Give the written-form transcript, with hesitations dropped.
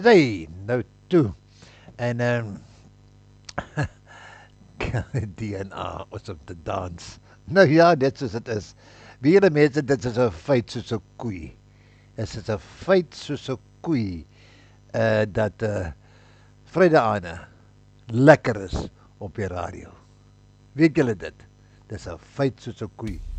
Hey, nou toe. En DNA is om te dans. Nou ja, dit soos dit is. Wie julle mense, dit is 'n feit soos 'n koei. Dit is 'n feit soos 'n koei dat Vrydaande lekker is op die radio. Weet julle dit? Dis 'n feit soos 'n koei.